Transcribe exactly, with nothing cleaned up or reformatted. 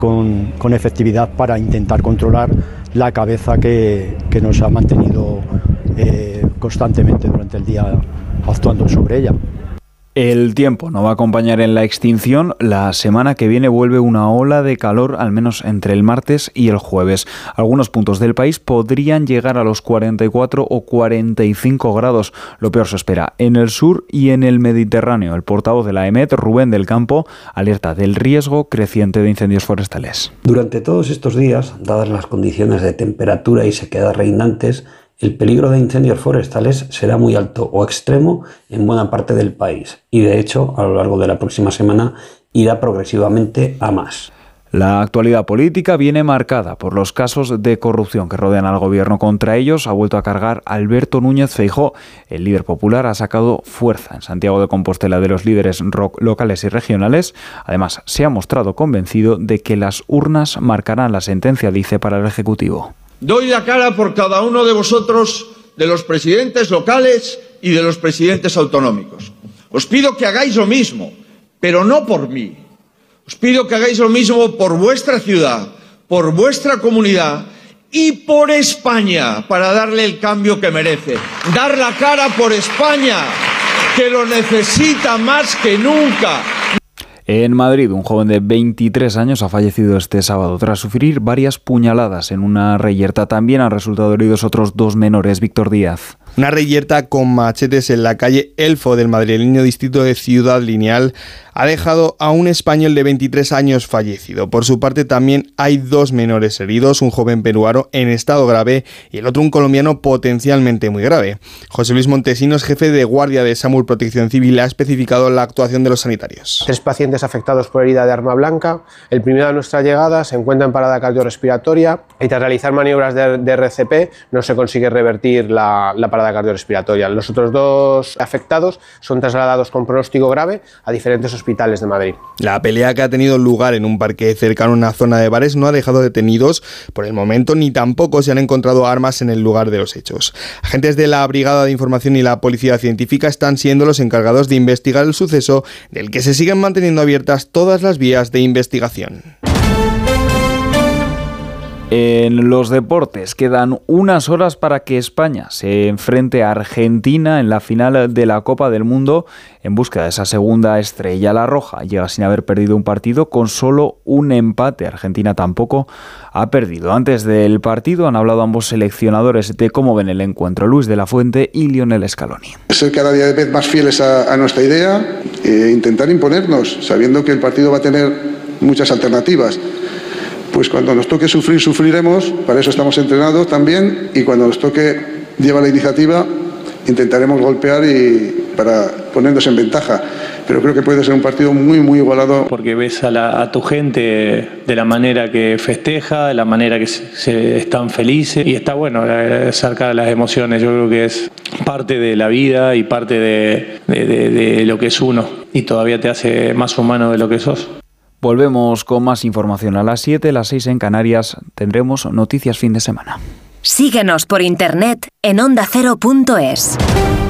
con, con efectividad para intentar controlar la cabeza que, que nos ha mantenido eh, constantemente durante el día actuando sobre ella. El tiempo no va a acompañar en la extinción. La semana que viene vuelve una ola de calor, al menos entre el martes y el jueves. Algunos puntos del país podrían llegar a los cuarenta y cuatro o cuarenta y cinco grados. Lo peor se espera en el sur y en el Mediterráneo. El portavoz de la E M E T, Rubén del Campo, alerta del riesgo creciente de incendios forestales. Durante todos estos días, dadas las condiciones de temperatura y sequedad reinantes, el peligro de incendios forestales será muy alto o extremo en buena parte del país y, de hecho, a lo largo de la próxima semana irá progresivamente a más. La actualidad política viene marcada por los casos de corrupción que rodean al gobierno. Contra ellos ha vuelto a cargar Alberto Núñez Feijóo. El líder popular ha sacado fuerza en Santiago de Compostela de los líderes locales y regionales. Además, se ha mostrado convencido de que las urnas marcarán la sentencia, dice, para el Ejecutivo. Doy la cara por cada uno de vosotros, de los presidentes locales y de los presidentes autonómicos. Os pido que hagáis lo mismo, pero no por mí. Os pido que hagáis lo mismo por vuestra ciudad, por vuestra comunidad y por España, para darle el cambio que merece. Dar la cara por España, que lo necesita más que nunca. En Madrid, un joven de veintitrés años ha fallecido este sábado tras sufrir varias puñaladas en una reyerta. También han resultado heridos otros dos menores. Víctor Díaz. Una reyerta con machetes en la calle Elfo del madrileño distrito de Ciudad Lineal ha dejado a un español de veintitrés años fallecido. Por su parte, también hay dos menores heridos, un joven peruano en estado grave y el otro un colombiano potencialmente muy grave. José Luis Montesinos, jefe de guardia de SAMUR Protección Civil, ha especificado la actuación de los sanitarios. Tres pacientes afectados por herida de arma blanca. El primero de nuestra llegada se encuentra en parada cardiorrespiratoria y tras realizar maniobras de, de R C P no se consigue revertir la, la parada cardiorrespiratoria. Los otros dos afectados son trasladados con pronóstico grave a diferentes hospitales de Madrid. La pelea que ha tenido lugar en un parque cercano a una zona de bares no ha dejado detenidos por el momento, ni tampoco se han encontrado armas en el lugar de los hechos. Agentes de la Brigada de Información y la Policía Científica están siendo los encargados de investigar el suceso, del que se siguen manteniendo abiertas todas las vías de investigación. En los deportes quedan unas horas para que España se enfrente a Argentina en la final de la Copa del Mundo en busca de esa segunda estrella. La roja llega sin haber perdido un partido, con solo un empate. Argentina tampoco ha perdido. Antes del partido han hablado ambos seleccionadores de cómo ven el encuentro, Luis de la Fuente y Lionel Scaloni. Ser cada día más fieles a, a nuestra idea e intentar imponernos, sabiendo que el partido va a tener muchas alternativas. Pues cuando nos toque sufrir, sufriremos, para eso estamos entrenados también, y cuando nos toque llevar la iniciativa, intentaremos golpear y para ponernos en ventaja. Pero creo que puede ser un partido muy, muy igualado. Porque ves a, la, a tu gente de la manera que festeja, de la manera que se, se están felices, y está bueno sacar las emociones. Yo creo que es parte de la vida y parte de, de, de, de lo que es uno, y todavía te hace más humano de lo que sos. Volvemos con más información a las siete, las seis en Canarias. Tendremos noticias fin de semana. Síguenos por internet en onda cero punto es.